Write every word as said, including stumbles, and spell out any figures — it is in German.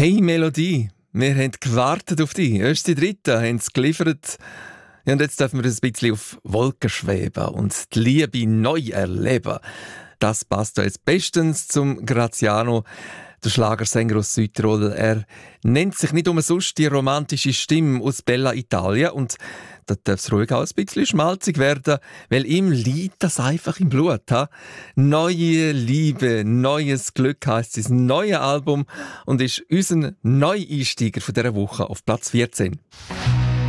Hey Melodie, wir haben gewartet auf dich. Erst die Dritte haben es geliefert. Ja, und jetzt dürfen wir ein bisschen auf Wolken schweben und die Liebe neu erleben. Das passt da jetzt bestens zum Graziano, der Schlagersänger aus Südtirol. Er nennt sich nicht umsonst die romantische Stimme aus Bella Italia. Und da darf es ruhig auch ein bisschen schmalzig werden, weil ihm liegt das einfach im Blut. Ha? Neue Liebe, neues Glück heisst sein neues Album und ist unser Neueinsteiger von dieser Woche auf Platz vierzehn.